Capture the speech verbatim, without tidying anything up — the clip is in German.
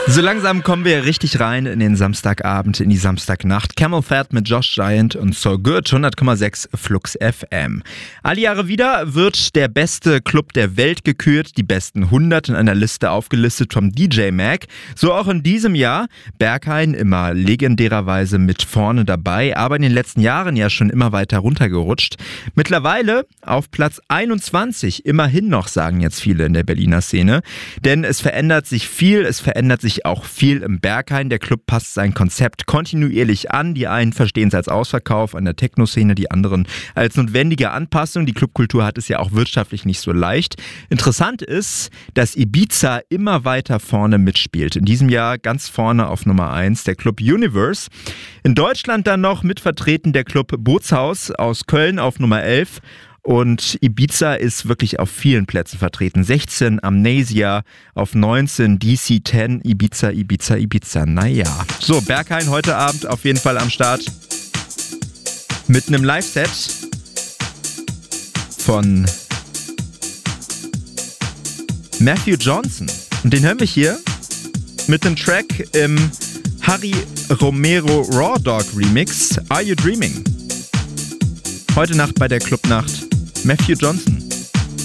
So langsam kommen wir richtig rein in den Samstagabend, in die Samstagnacht. Camel Fat mit Josh Giant und So Good, hundert Komma sechs Flux F M. Alle Jahre wieder wird der beste Club der Welt gekürt, die besten hundert in einer Liste aufgelistet vom D J Mag. So auch in diesem Jahr. Berghain immer legendärerweise mit vorne dabei, aber in den letzten Jahren ja schon immer weiter runtergerutscht. Mittlerweile auf Platz einundzwanzig, immerhin noch, sagen jetzt viele in der Berliner Szene. Denn es verändert sich viel, es verändert sich auch viel im Berghain. Der Club passt sein Konzept kontinuierlich an. Die einen verstehen es als Ausverkauf an der Techno-Szene, die anderen als notwendige Anpassung. Die Clubkultur hat es ja auch wirtschaftlich nicht so leicht. Interessant ist, dass Ibiza immer weiter vorne mitspielt. In diesem Jahr ganz vorne auf Nummer eins der Club Universe. In Deutschland dann noch mit vertreten der Club Bootshaus aus Köln auf Nummer elf. Und Ibiza ist wirklich auf vielen Plätzen vertreten. sechzehn Amnesia, auf neunzehn D C zehn, Ibiza, Ibiza, Ibiza. Naja. So, Berghain heute Abend auf jeden Fall am Start. Mit einem Live-Set von Matthew Johnson. Und den hören wir hier mit einem Track im Harry Romero Raw Dog Remix. Are You Dreaming? Heute Nacht bei der Clubnacht. Matthew Johnson.